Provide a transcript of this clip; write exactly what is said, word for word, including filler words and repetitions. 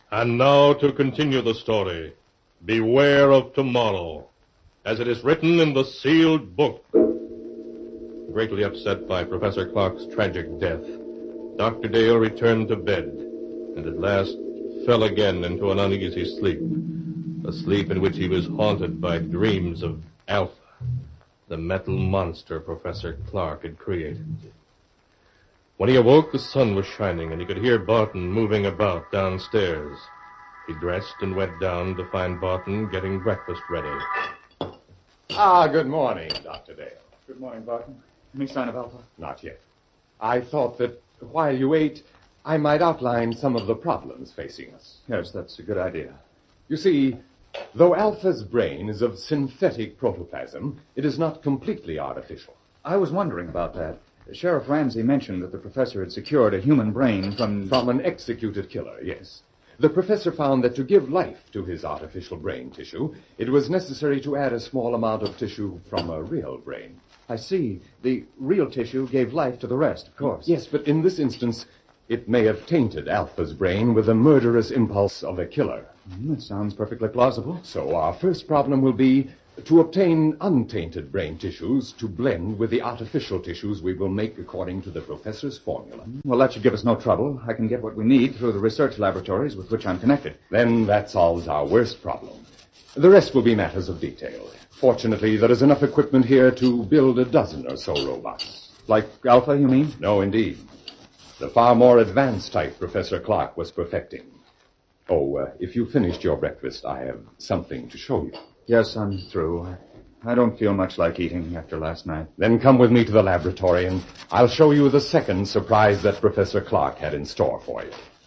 And now to continue the story. Beware of tomorrow, as it is written in the sealed book. Greatly upset by Professor Clark's tragic death, Doctor Dale returned to bed, and at last fell again into an uneasy sleep, a sleep in which he was haunted by dreams of Alpha, the metal monster Professor Clark had created. When he awoke, the sun was shining, and he could hear Barton moving about downstairs. He dressed and went down to find Barton getting breakfast ready. Ah, good morning, Doctor Dale. Good morning, Barton. Any sign of Alpha? Not yet. I thought that while you ate, I might outline some of the problems facing us. Yes, that's a good idea. You see, though Alpha's brain is of synthetic protoplasm, it is not completely artificial. I was wondering about that. Sheriff Ramsey mentioned that the professor had secured a human brain from... From an executed killer, yes. The professor found that to give life to his artificial brain tissue, it was necessary to add a small amount of tissue from a real brain. I see. The real tissue gave life to the rest, of course. Yes, but in this instance, it may have tainted Alpha's brain with the murderous impulse of a killer. Mm, that sounds perfectly plausible. So our first problem will be to obtain untainted brain tissues to blend with the artificial tissues we will make according to the professor's formula. Well, that should give us no trouble. I can get what we need through the research laboratories with which I'm connected. Then that solves our worst problem. The rest will be matters of detail. Fortunately, there is enough equipment here to build a dozen or so robots. Like Alpha, you mean? No, indeed. The far more advanced type Professor Clark was perfecting. Oh, uh, if you finished your breakfast, I have something to show you. Yes, I'm through. I don't feel much like eating after last night. Then come with me to the laboratory, and I'll show you the second surprise that Professor Clark had in store for you.